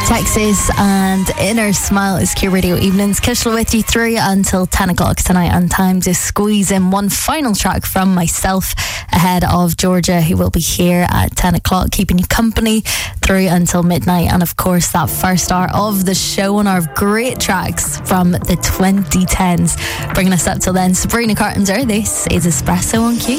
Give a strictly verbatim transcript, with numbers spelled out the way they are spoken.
Texas and Inner Smile is Q Radio Evenings. Kishla with you through until ten o'clock tonight, and time to squeeze in one final track from myself ahead of Georgia, who will be here at ten o'clock keeping you company through until midnight. And of course that first hour of the show on our great tracks from the twenty tens. Bringing us up till then, Sabrina Carpenter. This is Espresso on Q.